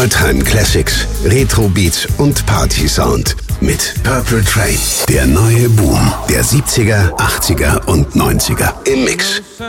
All-Time Classics, Retro Beats und Party Sound mit Purple Train. Der neue Boom der 70er, 80er und 90er im Mix.